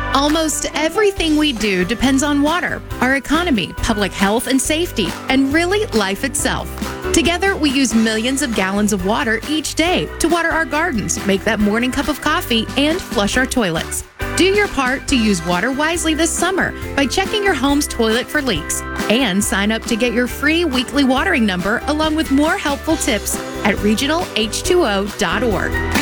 Almost everything we do depends on water, our economy, public health and safety, and really life itself. Together, we use millions of gallons of water each day to water our gardens, make that morning cup of coffee, and flush our toilets. Do your part to use water wisely this summer by checking your home's toilet for leaks. And sign up to get your free weekly watering number along with more helpful tips at regionalh2o.org.